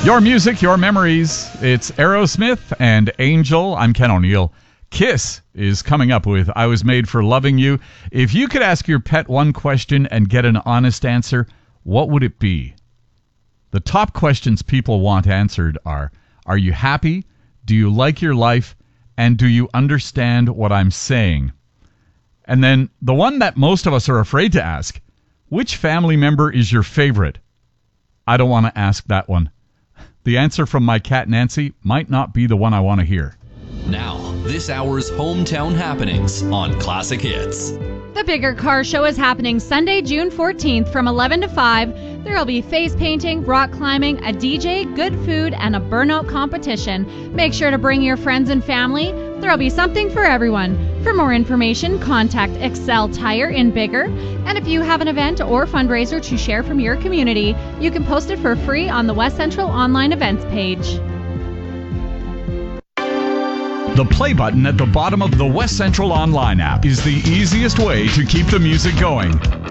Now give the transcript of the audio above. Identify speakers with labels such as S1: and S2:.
S1: Your music, your memories. It's Aerosmith and Angel. I'm Ken O'Neill. Kiss is coming up with I Was Made for Loving You. If you could ask your pet one question and get an honest answer, what would it be? The top questions people want answered are you happy? Do you like your life? And do you understand what I'm saying? And then the one that most of us are afraid to ask, which family member is your favorite? I don't want to ask that one. The answer from my cat Nancy might not be the one I want to hear.
S2: Now, this hour's hometown happenings on Classic Hits.
S3: The Bigger Car Show is happening Sunday, June 14th from 11 to 5. There will be face painting, rock climbing, a DJ, good food, and a burnout competition. Make sure to bring your friends and family. There will be something for everyone. For more information, contact Excel Tire in Bigger. And if you have an event or fundraiser to share from your community, you can post it for free on the West Central Online Events page.
S1: The play button at the bottom of the West Central Online app is the easiest way to keep the music going.